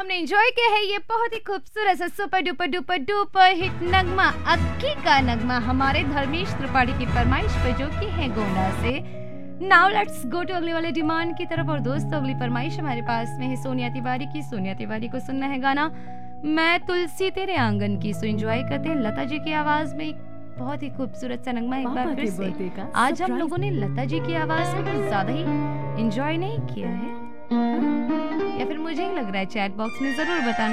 हमने एंजॉय किया है ये बहुत ही खूबसूरत सा super duper duper duper hit नगमा अक्की का नगमा हमारे धर्मेश त्रिपाठी की फरमाइश पर, जो कि है गोंडा से। नाउ लेट्स गो टू अगले वाले डिमांड की तरफ। और दोस्तों अगली फरमाइश हमारे पास में है सोनिया तिवारी की। सोनिया तिवारी को सुनना है गाना मैं तुलसी तेरे आंगन की। सो एंजॉय करते हैं लता जी की आवाज में बहुत ही खूबसूरत सा नगमा एक बार फिर से। आज हम लोगों ने लता जी की आवाज को कुछ ज्यादा ही एंजॉय नहीं किया है, या फिर मुझे ही लग रहा है? चैट बॉक्स में जरूर बताना।